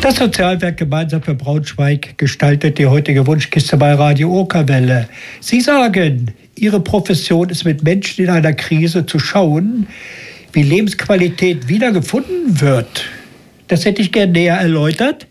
Das Sozialwerk Gemeinsam für Braunschweig gestaltet die heutige Wunschkiste bei Radio Okerwelle. Sie sagen, Ihre Profession ist mit Menschen in einer Krise zu schauen, wie Lebensqualität wiedergefunden wird. Das hätte ich gerne näher erläutert.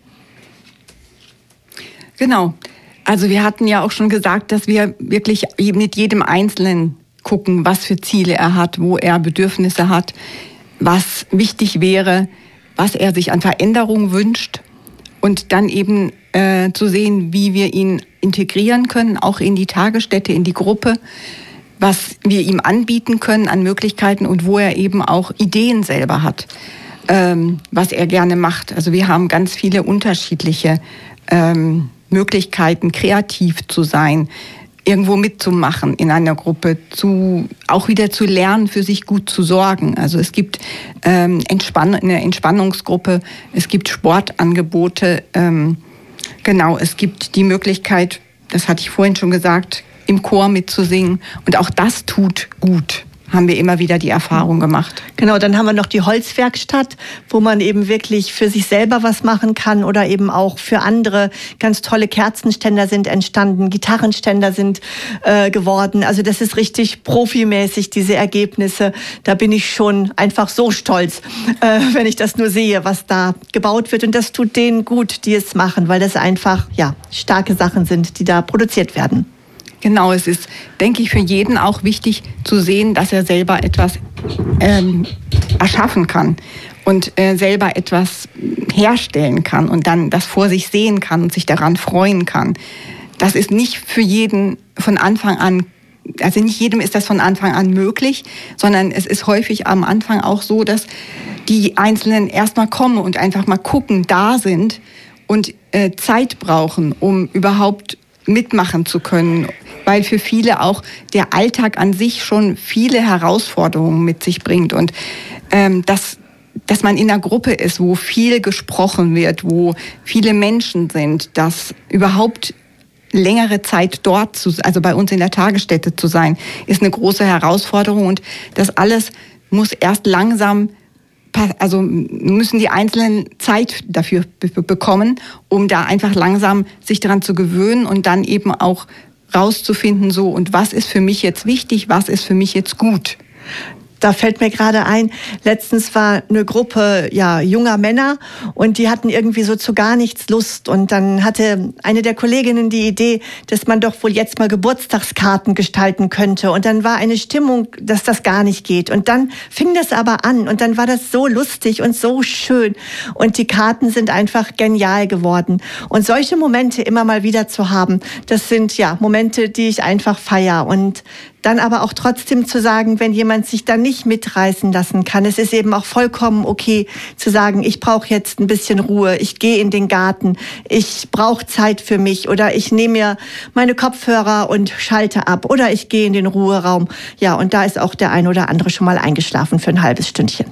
Genau. Also wir hatten ja auch schon gesagt, dass wir wirklich mit jedem Einzelnen gucken, was für Ziele er hat, wo er Bedürfnisse hat, was wichtig wäre, was er sich an Veränderung wünscht und dann eben zu sehen, wie wir ihn integrieren können, auch in die Tagesstätte, in die Gruppe, was wir ihm anbieten können an Möglichkeiten und wo er eben auch Ideen selber hat, was er gerne macht. Also wir haben ganz viele unterschiedliche Möglichkeiten, kreativ zu sein, irgendwo mitzumachen in einer Gruppe, auch wieder zu lernen, für sich gut zu sorgen. Also es gibt eine Entspannungsgruppe, es gibt Sportangebote, genau, es gibt die Möglichkeit, das hatte ich vorhin schon gesagt, im Chor mitzusingen. Und auch das tut gut, haben wir immer wieder die Erfahrung gemacht. Genau, dann haben wir noch die Holzwerkstatt, wo man eben wirklich für sich selber was machen kann oder eben auch für andere. Ganz tolle Kerzenständer sind entstanden, Gitarrenständer sind geworden. Also das ist richtig profimäßig, diese Ergebnisse. Da bin ich schon einfach so stolz, wenn ich das nur sehe, was da gebaut wird. Und das tut denen gut, die es machen, weil das einfach starke Sachen sind, die da produziert werden. Genau, es ist, denke ich, für jeden auch wichtig zu sehen, dass er selber etwas erschaffen kann und selber etwas herstellen kann und dann das vor sich sehen kann und sich daran freuen kann. Das ist nicht für jeden von Anfang an, also nicht jedem ist das von Anfang an möglich, sondern es ist häufig am Anfang auch so, dass die Einzelnen erstmal kommen und einfach mal gucken, da sind und Zeit brauchen, um überhaupt mitmachen zu können, weil für viele auch der Alltag an sich schon viele Herausforderungen mit sich bringt und dass man in einer Gruppe ist, wo viel gesprochen wird, wo viele Menschen sind, dass überhaupt längere Zeit dort, also bei uns in der Tagesstätte zu sein, ist eine große Herausforderung und das alles muss erst langsam, also müssen die Einzelnen Zeit dafür bekommen, um da einfach langsam sich daran zu gewöhnen und dann eben auch rauszufinden, so, und was ist für mich jetzt wichtig, was ist für mich jetzt gut. Da fällt mir gerade ein, letztens war eine Gruppe junger Männer und die hatten irgendwie so zu gar nichts Lust. Und dann hatte eine der Kolleginnen die Idee, dass man doch wohl jetzt mal Geburtstagskarten gestalten könnte. Und dann war eine Stimmung, dass das gar nicht geht. Und dann fing das aber an und dann war das so lustig und so schön. Und die Karten sind einfach genial geworden. Und solche Momente immer mal wieder zu haben, das sind Momente, die ich einfach feiere. Und dann aber auch trotzdem zu sagen, wenn jemand sich dann nicht mitreißen lassen kann, es ist eben auch vollkommen okay zu sagen, ich brauche jetzt ein bisschen Ruhe, ich gehe in den Garten, ich brauche Zeit für mich oder ich nehme mir meine Kopfhörer und schalte ab oder ich gehe in den Ruheraum. Ja, und da ist auch der ein oder andere schon mal eingeschlafen für ein halbes Stündchen.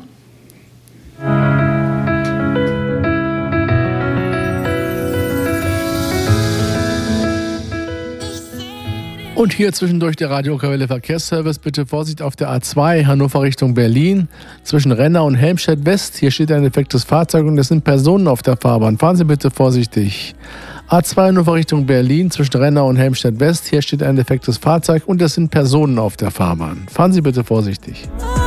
Und hier zwischendurch der Radio Okerwelle Verkehrsservice. Bitte Vorsicht auf der A2 Hannover Richtung Berlin zwischen Renner und Helmstedt West. Hier steht ein defektes Fahrzeug und es sind Personen auf der Fahrbahn. Fahren Sie bitte vorsichtig. A2 Hannover Richtung Berlin zwischen Renner und Helmstedt West. Hier steht ein defektes Fahrzeug und es sind Personen auf der Fahrbahn. Fahren Sie bitte vorsichtig.